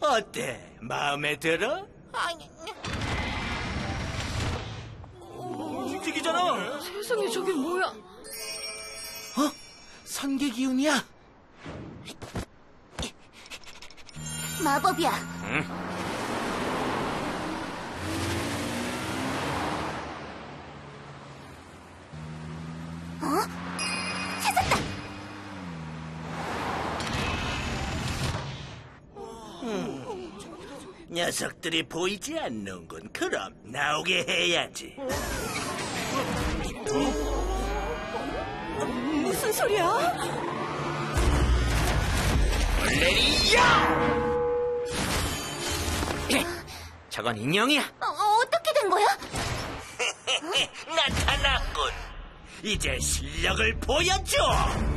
어때? 마음에 들어? 움직이잖아. 세상에, 저게 뭐야? 선계 기운이야. 마법이야. 찾았다. 녀석들이 보이지 않는군. 그럼 나오게 해야지. 무슨 소리야? 올레리야! 저건 인형이야. 어떻게 된 거야? 나타났군. 이제 실력을 보여줘.